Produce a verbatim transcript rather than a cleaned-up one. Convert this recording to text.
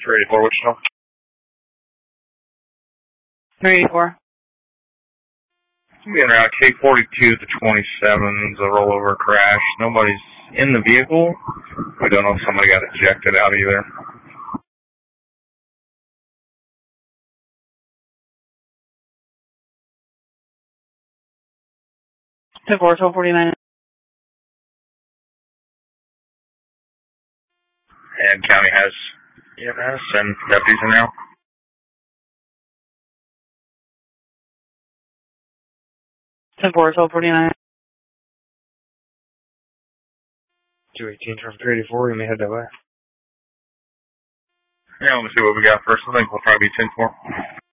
three eighty-four, Wichita. three eighty-four. Being around K forty-two to twenty-seven, a rollover crash. Nobody's in the vehicle. We don't know if somebody got ejected out either. ten four, twelve forty-nine. And county has E M S and deputies in now. ten four, twelve forty-nine. two eighteen from three eighty-four, you may head that way. Yeah, let me see what we got first. I think we'll probably be ten four.